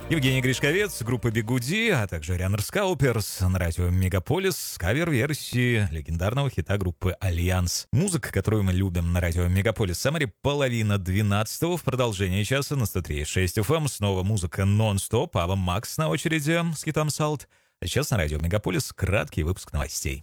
Евгений Гришковец, группа «Бигуди», а также Рианнерс Кауперс на радио «Мегаполис», кавер-версии легендарного хита группы «Альянс». Музыка, которую мы любим на радио «Мегаполис». Самаре 11:30 в продолжении часа на 103.6 FM. Снова музыка нон-стоп. Ава Макс на очереди с хитом «Салт». А сейчас на радио «Мегаполис» краткий выпуск новостей.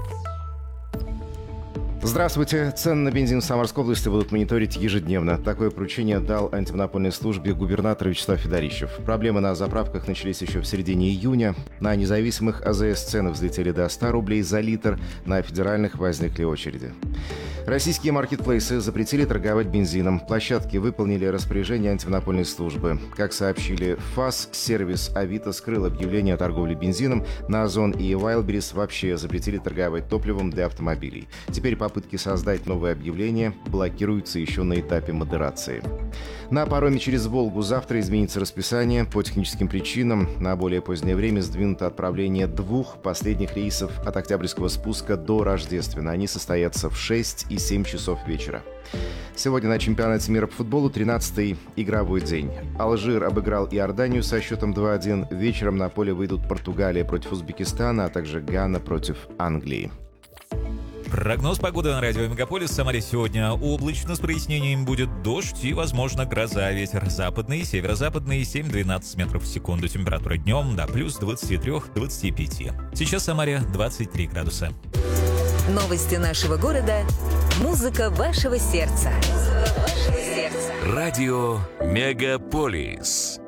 Здравствуйте. Цены на бензин в Самарской области будут мониторить ежедневно. Такое поручение дал антимонопольной службе губернатор Вячеслав Федорищев. Проблемы на заправках начались еще в середине июня. На независимых АЗС цены взлетели до 100 рублей за литр, на федеральных возникли очереди. Российские маркетплейсы запретили торговать бензином. Площадки выполнили распоряжение антимонопольной службы. Как сообщили в ФАС, сервис Авито скрыл объявление о торговле бензином. На Озон и Wildberries вообще запретили торговать топливом для автомобилей. Теперь попытки создать новые объявления блокируются еще на этапе модерации. На пароме через Волгу завтра изменится расписание. По техническим причинам на более позднее время сдвинуто отправление 2 последних рейсов от Октябрьского спуска до Рождествена. Они состоятся в 6 и 7 часов вечера. Сегодня на чемпионате мира по футболу 13-й игровой день. Алжир обыграл Иорданию со счетом 2-1. Вечером на поле выйдут Португалия против Узбекистана, а также Гана против Англии. Прогноз погоды на радио «Мегаполис». В Самаре сегодня облачно с прояснением, будет дождь и, возможно, гроза. Ветер западный, северо-западный 7-12 метров в секунду. Температура днем до плюс 23-25. Сейчас в Самаре 23 градуса. Новости нашего города. Музыка вашего сердца. Радио «Мегаполис».